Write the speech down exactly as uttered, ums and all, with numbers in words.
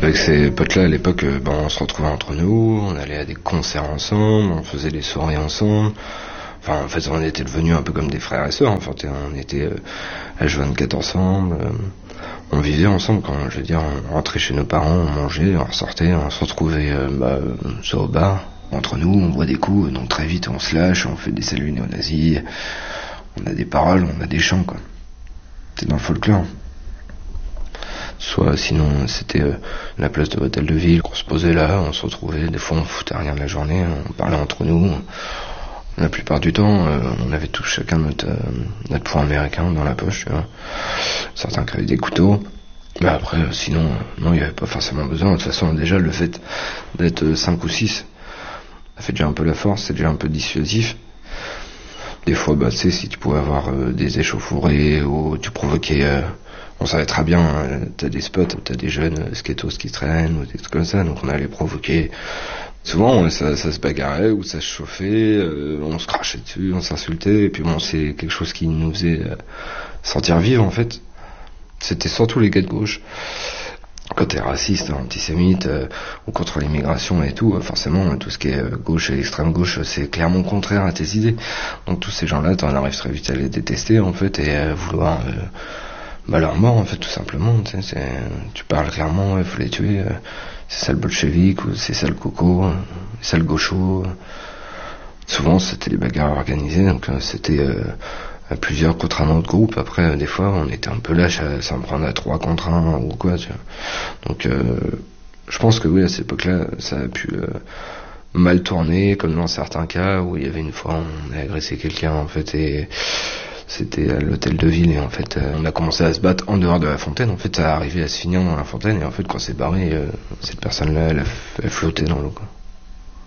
Avec ces potes-là, à l'époque, ben, on se retrouvait entre nous, on allait à des concerts ensemble, on faisait des soirées ensemble. Enfin, en fait, on était devenus un peu comme des frères et sœurs. En fait, on était euh, H vingt-quatre ensemble. Euh, on vivait ensemble, quand je veux dire, on rentrait chez nos parents, on mangeait, on sortait, on se retrouvait euh, bah, soit au bar, entre nous, on boit des coups, donc très vite on se lâche, on fait des saluts néo-nazis, on a des paroles, on a des chants, quoi. C'est dans le folklore. Soit sinon c'était euh, la place de l'hôtel de ville, on se posait là, on se retrouvait, des fois on foutait rien de la journée, on parlait entre nous. La plupart du temps, euh, on avait tous chacun notre, euh, notre poing américain dans la poche, tu vois. Certains qui avaient des couteaux. Mais après, euh, sinon, euh, non, il n'y avait pas forcément besoin. De toute façon, déjà, le fait d'être euh, cinq ou six, ça fait déjà un peu la force, c'est déjà un peu dissuasif. Des fois, bah, tu sais, si tu pouvais avoir euh, des échauffourées ou tu provoquais... Euh, on savait très bien, hein, t'as des spots, t'as des jeunes euh, skatos qui traînent ou des trucs comme ça, donc on allait provoquer... Souvent, ça, ça se bagarrait ou ça se chauffait, euh, on se crachait dessus, on s'insultait, et puis bon, c'est quelque chose qui nous faisait euh, sentir vivre, en fait. C'était surtout les gars de gauche. Quand t'es raciste, antisémite, euh, ou contre l'immigration et tout, euh, forcément, tout ce qui est euh, gauche et extrême gauche, c'est clairement contraire à tes idées. Donc tous ces gens-là, t'en arrives très vite à les détester, en fait, et à vouloir... Euh, bah leur mort, en fait, tout simplement. Tu sais, c'est, tu parles clairement, il faut les tuer. Euh, c'est ça le bolchevique, ou c'est ça le coco, euh, c'est ça le gaucho. Souvent, c'était des bagarres organisées, donc euh, c'était euh, à plusieurs contre un autre groupe. Après, euh, des fois, on était un peu lâche à s'en prendre à trois contre un ou quoi, tu vois. Donc, euh, je pense que oui, à cette époque-là, ça a pu euh, mal tourner, comme dans certains cas où il y avait une fois, on a agressé quelqu'un, en fait, et... C'était à l'hôtel de ville et en fait euh, on a commencé à se battre en dehors de la fontaine. En fait ça a arrivé à se finir dans la fontaine et en fait quand c'est barré, euh, cette personne-là elle, a, elle flottait dans l'eau, quoi.